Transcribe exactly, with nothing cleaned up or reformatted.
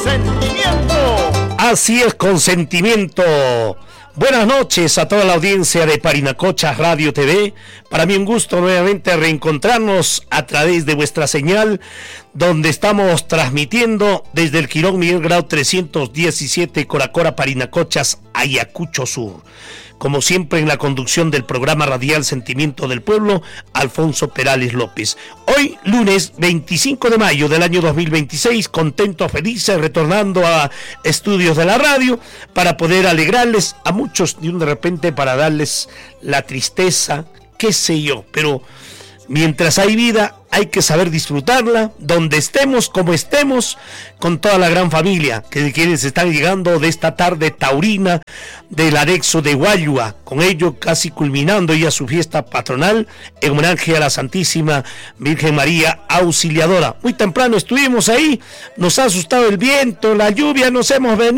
sentimiento. Así es, con sentimiento. Buenas noches a toda la audiencia de Parinacochas Radio T V. Para mí un gusto nuevamente reencontrarnos a través de vuestra señal, donde estamos transmitiendo desde el Quirón Miguel Grau trescientos diecisiete, Coracora, Parinacochas, Ayacucho Sur. Como siempre, en la conducción del programa radial Sentimiento del Pueblo, Alfonso Perales López. Hoy, lunes veinticinco de mayo del año dos mil veintiséis, contento, feliz, retornando a estudios de la radio para poder alegrarles a muchos y de repente para darles la tristeza, qué sé yo, pero mientras hay vida hay que saber disfrutarla, donde estemos, como estemos, con toda la gran familia, que quienes están llegando de esta tarde taurina del anexo de Guayua, con ello casi culminando ya su fiesta patronal en homenaje a la Santísima Virgen María Auxiliadora. Muy temprano estuvimos ahí, nos ha asustado el viento, la lluvia, nos hemos venido